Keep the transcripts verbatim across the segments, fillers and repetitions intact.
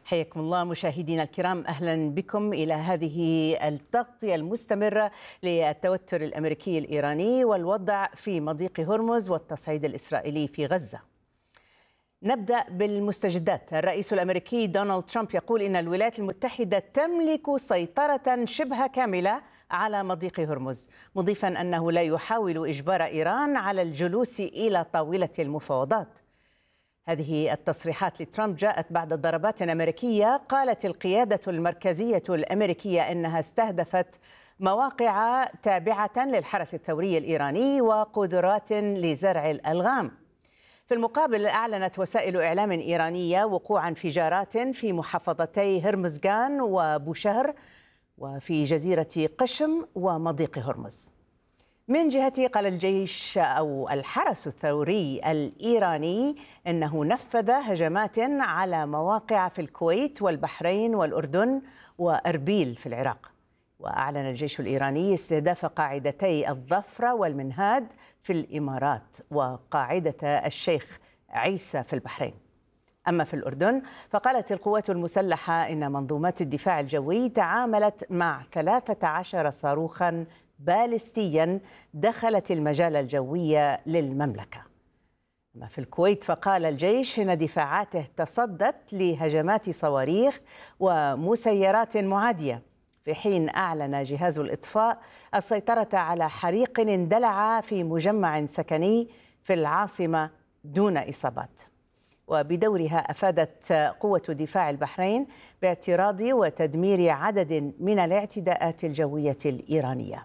حياكم الله مشاهدينا الكرام، أهلا بكم إلى هذه التغطية المستمرة للتوتر الأمريكي الإيراني والوضع في مضيق هرمز والتصعيد الإسرائيلي في غزة. نبدأ بالمستجدات. الرئيس الأمريكي دونالد ترامب يقول إن الولايات المتحدة تملك سيطرة شبه كاملة على مضيق هرمز، مضيفا أنه لا يحاول إجبار إيران على الجلوس إلى طاولة المفاوضات. هذه التصريحات لترامب جاءت بعد ضربات أمريكية قالت القيادة المركزية الأمريكية إنها استهدفت مواقع تابعة للحرس الثوري الإيراني وقدرات لزرع الألغام. في المقابل أعلنت وسائل إعلام إيرانية وقوع انفجارات في محافظتي هرمزغان وبوشهر وفي جزيرة قشم ومضيق هرمز. من جهته قال الجيش أو الحرس الثوري الإيراني إنه نفذ هجمات على مواقع في الكويت والبحرين والأردن وأربيل في العراق. وأعلن الجيش الإيراني استهداف قاعدتي الظفرة والمنهاد في الإمارات وقاعدة الشيخ عيسى في البحرين. أما في الأردن فقالت القوات المسلحة إن منظومات الدفاع الجوي تعاملت مع ثلاثة عشر صاروخاً باليستياً دخلت المجال الجوي للمملكة. أما في الكويت فقال الجيش إن دفاعاته تصدت لهجمات صواريخ ومسيرات معادية، في حين أعلن جهاز الإطفاء السيطرة على حريق اندلع في مجمع سكني في العاصمة دون إصابات. وبدورها أفادت قوة دفاع البحرين باعتراض وتدمير عدد من الاعتداءات الجوية الإيرانية.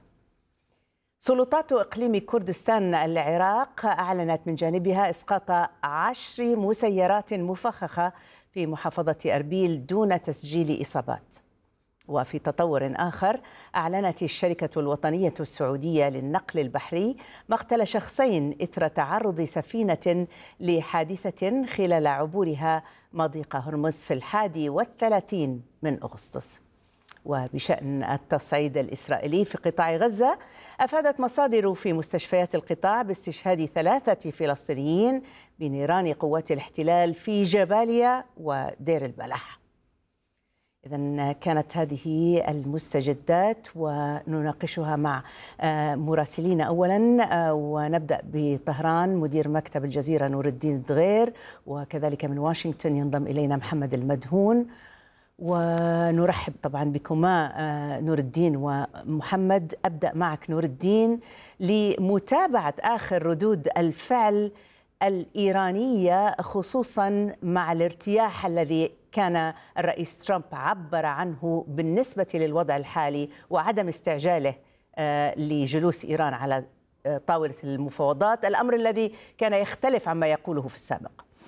سلطات إقليم كردستان العراق أعلنت من جانبها إسقاط عشر مسيرات مفخخة في محافظة أربيل دون تسجيل إصابات. وفي تطور آخر أعلنت الشركة الوطنية السعودية للنقل البحري مقتل شخصين إثر تعرض سفينة لحادثة خلال عبورها مضيق هرمز في الحادي والثلاثين من أغسطس. وبشأن التصعيد الإسرائيلي في قطاع غزة أفادت مصادر في مستشفيات القطاع باستشهاد ثلاثة فلسطينيين بنيران قوات الاحتلال في جباليا ودير البلح. إذن كانت هذه المستجدات ونناقشها مع مراسلين. أولا ونبدأ بطهران مدير مكتب الجزيرة نور الدين الدغير، وكذلك من واشنطن ينضم إلينا محمد المدهون. ونرحب طبعا بكما نور الدين ومحمد. أبدأ معك نور الدين لمتابعة آخر ردود الفعل الإيرانية خصوصا مع الارتياح الذي كان الرئيس ترامب عبر عنه بالنسبة للوضع الحالي وعدم استعجاله لجلوس إيران على طاولة المفاوضات، الأمر الذي كان يختلف عما يقوله في السابق.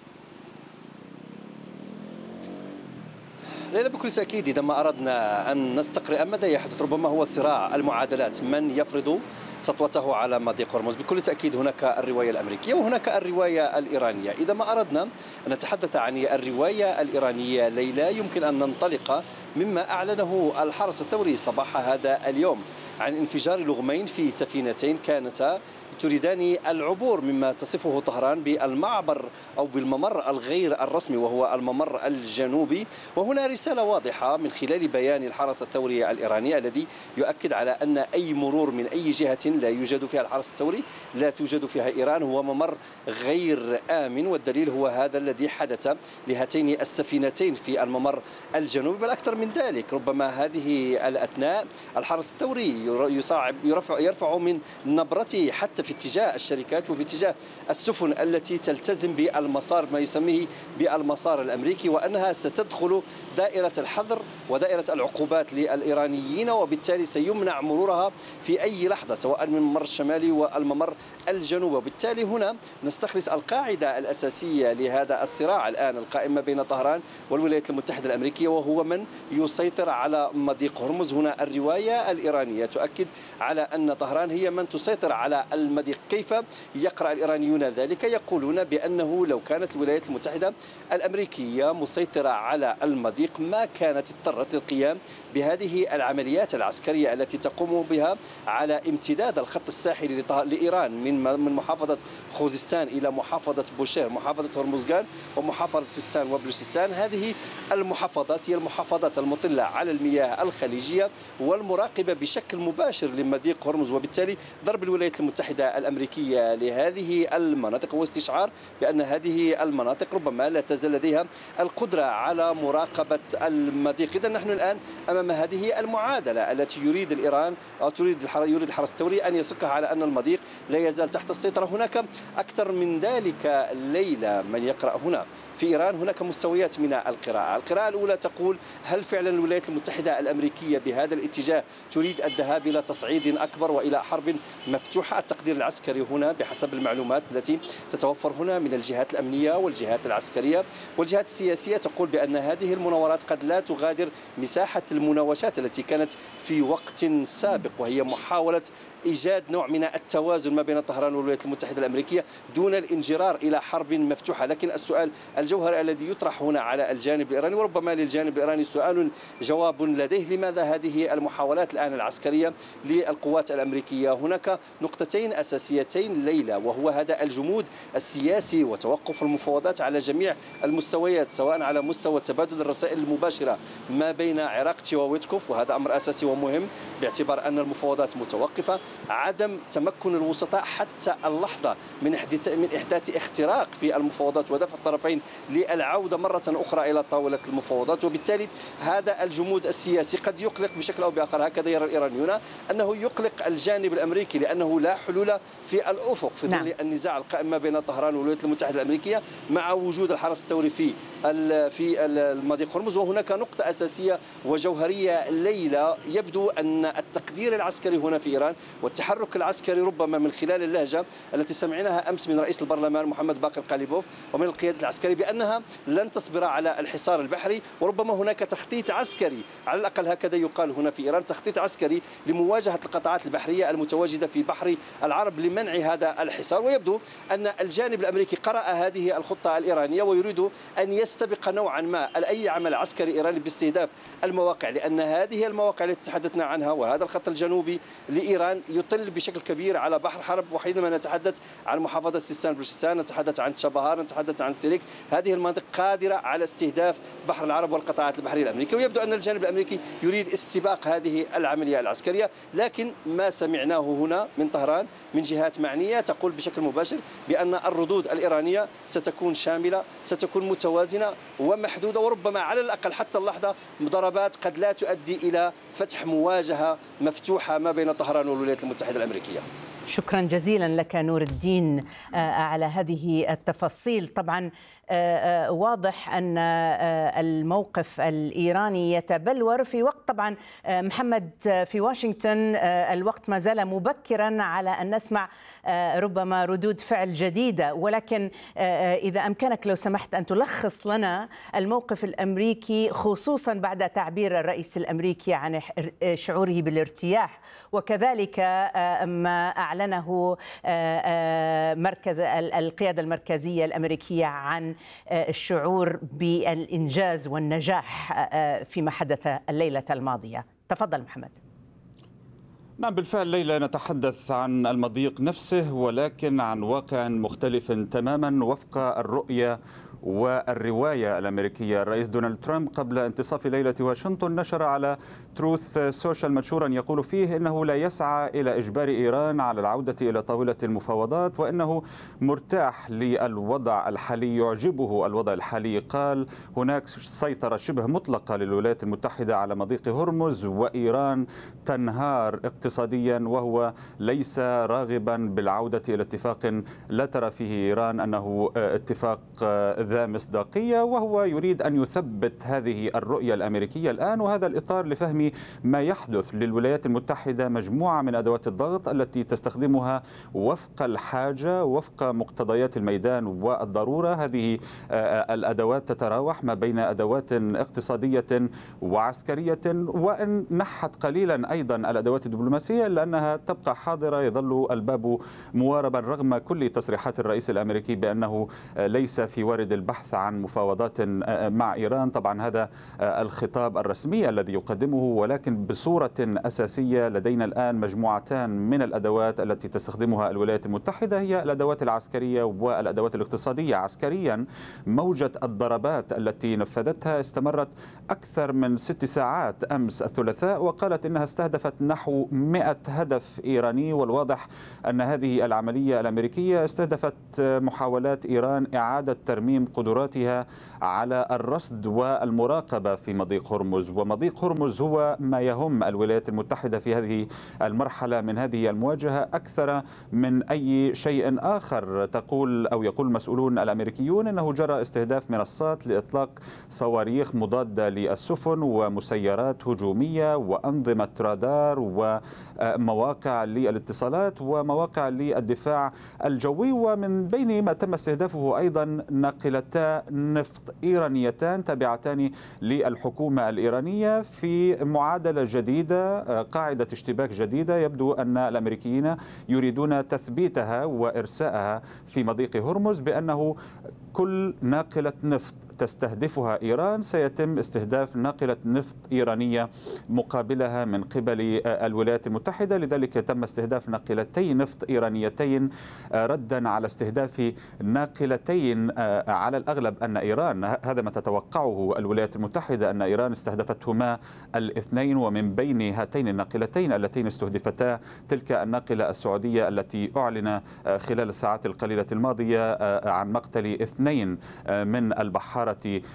ليلى، بكل تأكيد إذا ما أردنا أن نستقرئ ماذا يحدث ربما هو صراع المعادلات، من يفرض سطوته على مضيق هرمز. بكل تأكيد هناك الرواية الأمريكية وهناك الرواية الإيرانية. إذا ما أردنا أن نتحدث عن الرواية الإيرانية ليلى، يمكن أن ننطلق مما أعلنه الحرس الثوري صباح هذا اليوم عن انفجار لغمين في سفينتين كانتا تريدان العبور مما تصفه طهران بالمعبر أو بالممر الغير الرسمي وهو الممر الجنوبي. وهنا رسالة واضحة من خلال بيان الحرس الثوري الإيراني الذي يؤكد على أن أي مرور من أي جهة لا يوجد فيها الحرس الثوري لا توجد فيها إيران هو ممر غير آمن. والدليل هو هذا الذي حدث لهاتين السفينتين في الممر الجنوبي. بل أكثر من ذلك، ربما هذه الأثناء الحرس الثوري يصعب يرفع, يرفع من نبرته حتى في اتجاه الشركات وفي اتجاه السفن التي تلتزم بالمسار ما يسميه بالمسار الأمريكي، وأنها ستدخل دائرة الحظر ودائرة العقوبات للإيرانيين، وبالتالي سيمنع مرورها في أي لحظة سواء من الممر الشمالي والممر الجنوبي. وبالتالي هنا نستخلص القاعدة الأساسية لهذا الصراع الآن القائم بين طهران والولايات المتحدة الأمريكية، وهو من يسيطر على مضيق هرمز. هنا الرواية الإيرانية تؤكد على أن طهران هي من تسيطر على المضيق. كيف يقرأ الإيرانيون ذلك؟ يقولون بأنه لو كانت الولايات المتحدة الأمريكية مسيطرة على المضيق ما كانت اضطرت للقيام بهذه العمليات العسكرية التي تقوم بها على امتداد الخط الساحلي لإيران من من محافظة خوزستان إلى محافظة بوشير، محافظة هرمزغان ومحافظة سيستان وبلوشستان. هذه المحافظات هي المحافظات المطلة على المياه الخليجية والمراقبة بشكل مباشر لمضيق هرمز، وبالتالي ضرب الولايات المتحدة الأمريكية لهذه المناطق هو استشعار بأن هذه المناطق ربما لا تزال لديها القدرة على مراقبة المضيق. إذا نحن الآن أمام هذه المعادلة التي يريد الإيران أو تريد يريد الحرس الثوري أن يسكها على أن المضيق لا يزال تحت السيطرة. هناك أكثر من ذلك ليلى من يقرأ هنا في إيران هناك مستويات من القراءة. القراءة الأولى تقول هل فعلا الولايات المتحدة الأمريكية بهذا الاتجاه تريد الذهاب إلى تصعيد أكبر وإلى حرب مفتوحة؟ التقدير العسكري هنا بحسب المعلومات التي تتوفر هنا من الجهات الأمنية والجهات العسكرية والجهات السياسية تقول بأن هذه المناورات قد لا تغادر مساحة المناوشات التي كانت في وقت سابق، وهي محاولة إيجاد نوع من التوازن ما بين طهران والولايات المتحدة الأمريكية دون الانجرار إلى حرب مفتوحة. لكن السؤال الجوهري الذي يطرح هنا على الجانب الإيراني وربما للجانب الإيراني سؤال جواب لديه، لماذا هذه المحاولات الآن العسكرية للقوات الأمريكية؟ هناك نقطتين أساسيتين ليلى، وهو هذا الجمود السياسي وتوقف المفاوضات على جميع المستويات سواء على مستوى تبادل الرسائل المباشرة ما بين عراقتي وويتكوف، وهذا أمر أساسي ومهم باعتبار أن المفاوضات متوقفة، عدم تمكن الوسطاء حتى اللحظة من من إحداث اختراق في المفاوضات ودفع الطرفين للعودة مرة أخرى إلى طاولة المفاوضات. وبالتالي هذا الجمود السياسي قد يقلق بشكل أو بآخر، هكذا يرى الإيرانيون أنه يقلق الجانب الأمريكي لأنه لا حلول في الأفق في ظل نعم. النزاع القائم ما بين طهران والولايات المتحدة الأمريكية مع وجود الحرس الثوري في في المضيق هرمز. وهناك نقطة أساسية وجوهرية ليلى، يبدو أن التقدير العسكري هنا في إيران والتحرك العسكري ربما من خلال اللهجة التي سمعناها أمس من رئيس البرلمان محمد باقر قاليبوف ومن القيادة العسكرية بأنها لن تصبر على الحصار البحري، وربما هناك تخطيط عسكري على الأقل هكذا يقال هنا في إيران، تخطيط عسكري لمواجهة القطاعات البحرية المتواجدة في بحر العرب لمنع هذا الحصار. ويبدو أن الجانب الأمريكي قرأ هذه الخطة الإيرانية ويريد أن يستبق نوعا ما أي عمل عسكري إيراني باستهداف المواقع، لأن هذه المواقع التي تحدثنا عنها وهذا الخط الجنوبي لإيران يطل بشكل كبير على بحر حرب. وحينما نتحدث عن محافظة سيستان بلوشستان، نتحدث عن تشابهار، نتحدث عن سيريك، هذه المناطق قادرة على استهداف بحر العرب والقطاعات البحرية الأمريكية. ويبدو أن الجانب الأمريكي يريد استباق هذه العملية العسكرية، لكن ما سمعناه هنا من طهران من جهات معنية تقول بشكل مباشر بأن الردود الإيرانية ستكون شاملة، ستكون متوازنة ومحدودة، وربما على الأقل حتى اللحظة ضربات قد لا تؤدي إلى فتح مواجهة مفتوحة ما بين طهران والولايات المتحدة الأمريكية. شكرا جزيلا لك نور الدين على هذه التفاصيل. طبعا واضح أن الموقف الإيراني يتبلور في وقت طبعا محمد في واشنطن الوقت ما زال مبكرا على أن نسمع ربما ردود فعل جديدة، ولكن إذا أمكنك لو سمحت أن تلخص لنا الموقف الأمريكي خصوصا بعد تعبير الرئيس الأمريكي عن شعوره بالارتياح، وكذلك ما أعلنه مركز القيادة المركزية الأمريكية عن الشعور بالإنجاز والنجاح فيما حدث الليلة الماضية. تفضل محمد. نعم بالفعل ليلى، نتحدث عن المضيق نفسه ولكن عن واقع مختلف تماما وفق الرؤية والرواية الأمريكية. الرئيس دونالد ترامب قبل انتصاف ليلة واشنطن نشر على تروث سوشيال منشورا يقول فيه إنه لا يسعى إلى إجبار إيران على العودة إلى طاولة المفاوضات وإنه مرتاح للوضع الحالي، يعجبه الوضع الحالي. قال هناك سيطرة شبه مطلقة للولايات المتحدة على مضيق هرمز وإيران تنهار اقتصاديا، وهو ليس راغبا بالعودة إلى اتفاق لا ترى فيه إيران أنه اتفاق ذا مصداقية، وهو يريد أن يثبت هذه الرؤية الأمريكية الآن. وهذا الإطار لفهم ما يحدث للولايات المتحدة مجموعة من أدوات الضغط التي تستخدمها وفق الحاجة وفق مقتضيات الميدان والضرورة. هذه الأدوات تتراوح ما بين أدوات اقتصادية وعسكرية، وإن نحت قليلا أيضا الأدوات الدبلوماسية لأنها تبقى حاضرة. يظل الباب مواربا رغم كل تصريحات الرئيس الأمريكي بأنه ليس في وارد البحث عن مفاوضات مع إيران. طبعا هذا الخطاب الرسمي الذي يقدمه، ولكن بصورة أساسية لدينا الآن مجموعتان من الأدوات التي تستخدمها الولايات المتحدة، هي الأدوات العسكرية والأدوات الاقتصادية. عسكريا، موجة الضربات التي نفذتها استمرت أكثر من ست ساعات أمس الثلاثاء، وقالت إنها استهدفت نحو مئة هدف إيراني. والواضح أن هذه العملية الأمريكية استهدفت محاولات إيران إعادة ترميم قدراتها على الرصد والمراقبة في مضيق هرمز. ومضيق هرمز هو ما يهم الولايات المتحدة في هذه المرحلة من هذه المواجهة أكثر من أي شيء آخر. تقول أو يقول المسؤولون الأمريكيون أنه جرى استهداف منصات لإطلاق صواريخ مضادة للسفن ومسيرات هجومية وأنظمة رادار ومواقع للاتصالات ومواقع للدفاع الجوي. ومن بين ما تم استهدافه أيضا ناقلتا نفط إيرانيتان تابعتان للحكومة الإيرانية في معادلة جديدة، قاعدة اشتباك جديدة. يبدو أن الأمريكيين يريدون تثبيتها وإرسائها في مضيق هرمز بأنه كل ناقلة نفط تستهدفها إيران سيتم استهداف ناقلة نفط إيرانية مقابلها من قبل الولايات المتحدة. لذلك تم استهداف ناقلتين نفط إيرانيتين ردا على استهداف ناقلتين على الأغلب أن إيران، هذا ما تتوقعه الولايات المتحدة، أن إيران استهدفتهما الاثنين. ومن بين هاتين الناقلتين اللتين استهدفتا تلك الناقلة السعودية التي أعلن خلال الساعات القليلة الماضية عن مقتل اثنين من البحارة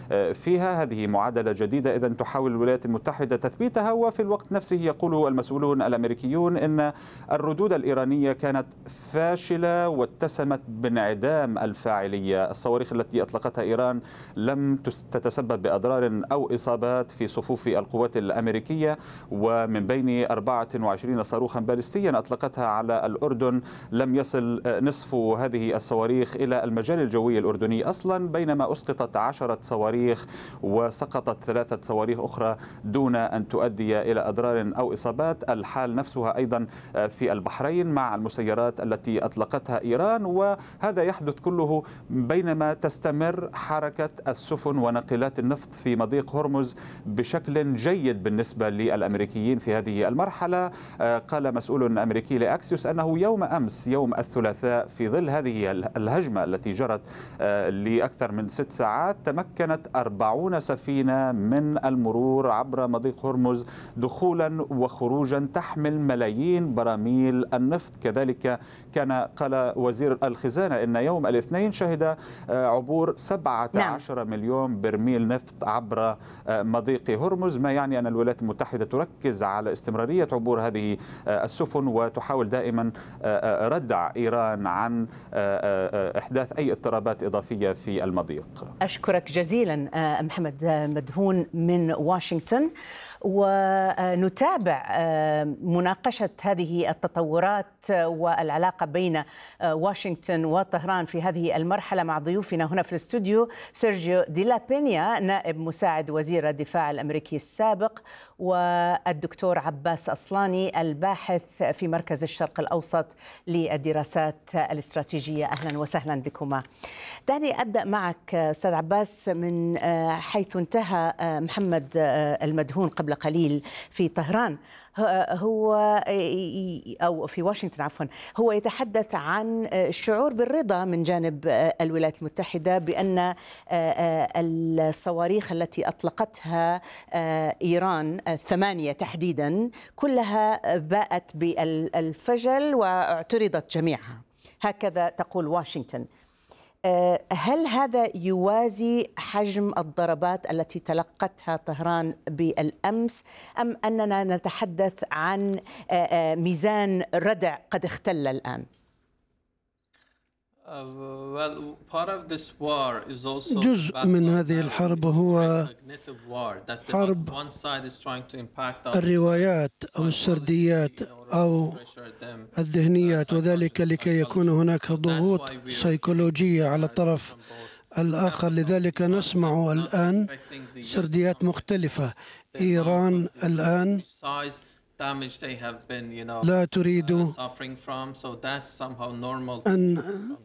فيها. هذه معادلة جديدة إذن تحاول الولايات المتحدة تثبيتها. وفي الوقت نفسه يقول المسؤولون الأمريكيون أن الردود الإيرانية كانت فاشلة واتسمت بانعدام الفاعلية. الصواريخ التي أطلقتها إيران لم تتسبب بأضرار أو إصابات في صفوف القوات الأمريكية، ومن بين أربعة وعشرين صاروخا باليستيا أطلقتها على الأردن لم يصل نصف هذه الصواريخ إلى المجال الجوي الأردني أصلا، بينما أسقطت عشرة صواريخ وسقطت ثلاثة صواريخ أخرى دون أن تؤدي إلى أضرار أو إصابات. الحال نفسها أيضا في البحرين مع المسيرات التي أطلقتها إيران. وهذا يحدث كله بينما تستمر حركة السفن وناقلات النفط في مضيق هرمز بشكل جيد بالنسبة للأمريكيين في هذه المرحلة. قال مسؤول أمريكي لأكسيوس أنه يوم أمس يوم الثلاثاء في ظل هذه الهجمة التي جرت لأكثر من ست ساعات تمكنت أربعون سفينة من المرور عبر مضيق هرمز دخولا وخروجا تحمل ملايين براميل النفط. كذلك كان قال وزير الخزانة إن يوم الاثنين شهد عبور سبعة عشر مليون برميل نفط عبر مضيق هرمز، ما يعني أن الولايات المتحدة تركز على استمرارية عبور هذه السفن وتحاول دائما ردع إيران عن إحداث أي اضطرابات إضافية في المضيق. أشكرك جزيلا محمد مدهون من واشنطن. ونتابع مناقشة هذه التطورات والعلاقة بين واشنطن وطهران في هذه المرحلة مع ضيوفنا هنا في الاستوديو سيرجيو دي لا بينيا نائب مساعد وزير الدفاع الأمريكي السابق، والدكتور عباس أصلاني الباحث في مركز الشرق الأوسط للدراسات الاستراتيجية. أهلا وسهلا بكما. دعني أبدأ معك أستاذ عباس من حيث انتهى محمد المدهون قبل قليل في طهران. هو أو في واشنطن عفوا هو يتحدث عن الشعور بالرضا من جانب الولايات المتحدة بأن الصواريخ التي أطلقتها إيران الثمانية تحديدا كلها باءت بالفشل واعترضت جميعها، هكذا تقول واشنطن. هل هذا يوازي حجم الضربات التي تلقتها طهران بالأمس، أم أننا نتحدث عن ميزان ردع قد اختل الآن؟ جزء من هذه الحرب هو حرب الروايات أو السرديات أو الذهنيات، وذلك لكي يكون هناك ضغوط سيكولوجية على الطرف الآخر. لذلك نسمع الآن سرديات مختلفة. إيران الآن لا تريد أن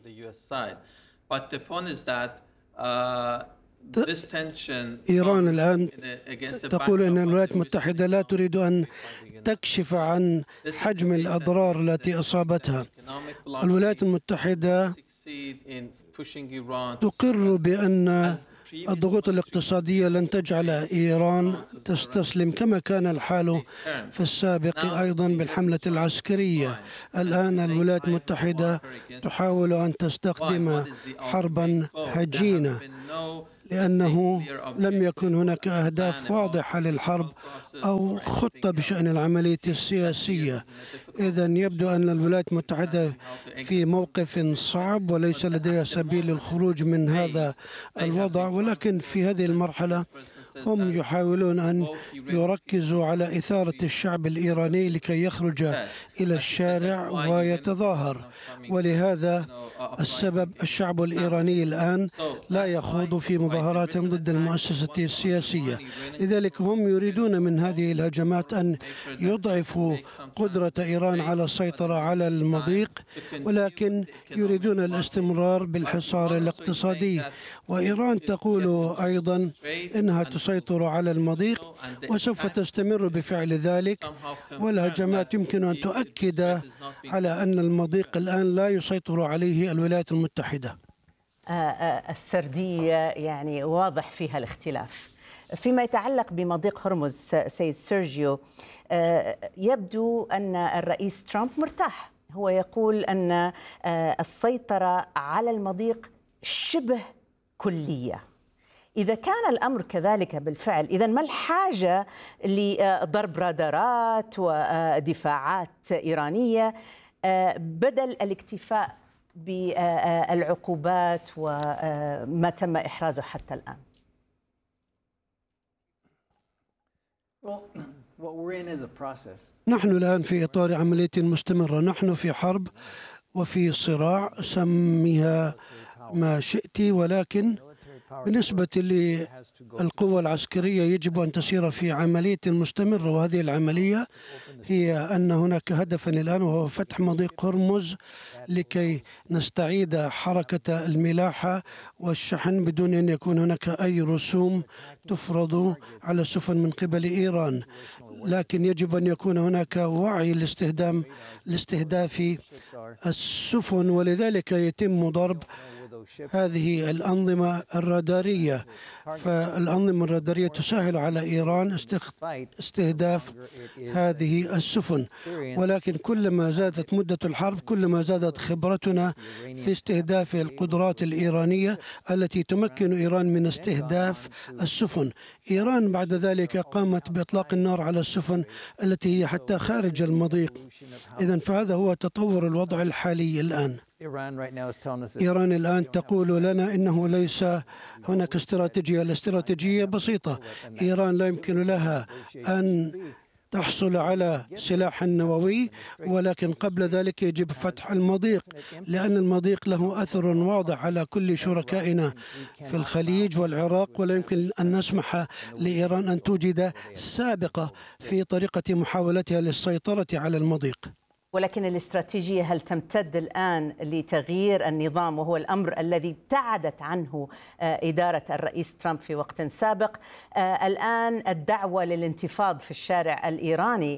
إيران الآن تقول أن الولايات المتحدة لا تريد أن تكشف عن حجم الأضرار التي أصابتها. الولايات المتحدة تقر بأن الضغوط الاقتصادية لن تجعل إيران تستسلم كما كان الحال في السابق أيضا بالحملة العسكرية. الآن الولايات المتحدة تحاول أن تستخدم حربا هجينة لأنه لم يكن هناك أهداف واضحة للحرب أو خطة بشأن العملية السياسية. إذن يبدو أن الولايات المتحدة في موقف صعب وليس لديها سبيل الخروج من هذا الوضع، ولكن في هذه المرحلة هم يحاولون أن يركزوا على إثارة الشعب الإيراني لكي يخرج إلى الشارع ويتظاهر. ولهذا السبب الشعب الإيراني الآن لا يخوض في مظاهرات ضد المؤسسة السياسية. لذلك هم يريدون من هذه الهجمات أن يضعفوا قدرة إيران على السيطرة على المضيق، ولكن يريدون الاستمرار بالحصار الاقتصادي. وإيران تقول أيضا إنها تسيطر على المضيق وسوف تستمر بفعل ذلك، والهجمات يمكن أن تؤكد على أن المضيق الآن لا يسيطر عليه الولايات المتحدة. السردية يعني واضح فيها الاختلاف. فيما يتعلق بمضيق هرمز سيد سيرجيو، يبدو أن الرئيس ترامب مرتاح. هو يقول أن السيطرة على المضيق شبه كلية. إذا كان الأمر كذلك بالفعل، إذن ما الحاجة لضرب رادارات ودفاعات إيرانية بدل الاكتفاء بالعقوبات وما تم إحرازه حتى الآن؟ نحن الآن في إطار عملية مستمرة. نحن في حرب وفي صراع، سميها ما شئت، ولكن بالنسبة للقوى العسكرية يجب أن تسير في عملية مستمرة، وهذه العملية هي أن هناك هدفا الآن وهو فتح مضيق هرمز لكي نستعيد حركة الملاحة والشحن بدون أن يكون هناك أي رسوم تفرض على السفن من قبل إيران. لكن يجب أن يكون هناك وعي لاستخدام لاستهداف السفن، ولذلك يتم ضرب هذه الأنظمة الرادارية. فالأنظمة الرادارية تسهل على إيران استهداف هذه السفن، ولكن كلما زادت مدة الحرب كلما زادت خبرتنا في استهداف القدرات الإيرانية التي تمكن إيران من استهداف السفن. إيران بعد ذلك قامت بإطلاق النار على السفن التي هي حتى خارج المضيق. إذن فهذا هو تطور الوضع الحالي الآن. إيران الآن تقول لنا إنه ليس هناك استراتيجية. الاستراتيجية بسيطة. إيران لا يمكن لها أن تحصل على سلاح نووي، ولكن قبل ذلك يجب فتح المضيق، لأن المضيق له أثر واضح على كل شركائنا في الخليج والعراق، ولا يمكن أن نسمح لإيران أن توجد سابقة في طريقة محاولتها للسيطرة على المضيق. ولكن الاستراتيجية هل تمتد الآن لتغيير النظام، وهو الأمر الذي ابتعدت عنه إدارة الرئيس ترامب في وقت سابق؟ الآن الدعوة للانتفاض في الشارع الإيراني،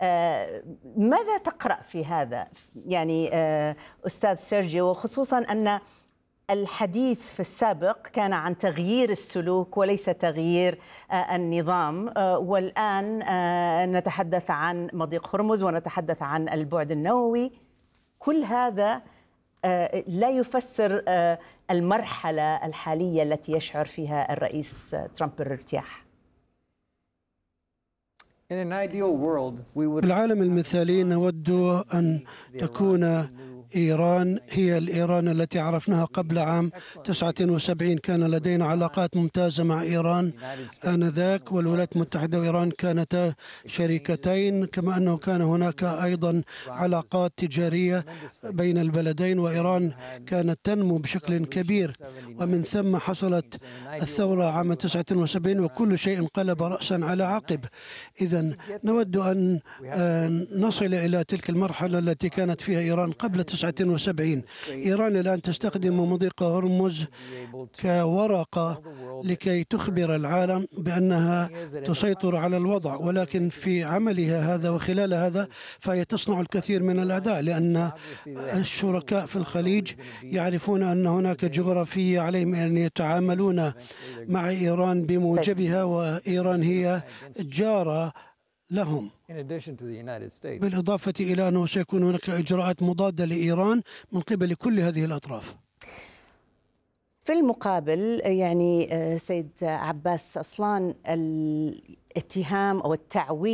ماذا تقرأ في هذا يعني أستاذ سيرجيو، وخصوصا أن الحديث في السابق كان عن تغيير السلوك وليس تغيير النظام، والآن نتحدث عن مضيق هرمز ونتحدث عن البعد النووي. كل هذا لا يفسر المرحلة الحالية التي يشعر فيها الرئيس ترامب بالارتياح. في العالم المثالي نود أن تكون إيران هي الإيران التي عرفناها قبل عام تسعة وسبعين. كان لدينا علاقات ممتازة مع إيران آنذاك، والولايات المتحدة وإيران كانتا شريكتين، كما أنه كان هناك أيضا علاقات تجارية بين البلدين، وإيران كانت تنمو بشكل كبير، ومن ثم حصلت الثورة عام تسعة وسبعين وكل شيء انقلب رأسا على عقب. إذن نود أن نصل إلى تلك المرحلة التي كانت فيها إيران قبل تسعة وسبعين. إيران الآن تستخدم مضيق هرمز كورقة لكي تخبر العالم بأنها تسيطر على الوضع، ولكن في عملها هذا وخلال هذا فهي تصنع الكثير من الأعداء، لأن الشركاء في الخليج يعرفون أن هناك جغرافية عليهم أن يتعاملون مع إيران بموجبها، وإيران هي جارة لهم، بالإضافة إلى أنه سيكون هناك إجراءات مضادة لإيران من قبل كل هذه الأطراف. في المقابل يعني سيد عباس أصلان، الاتهام أو التعويل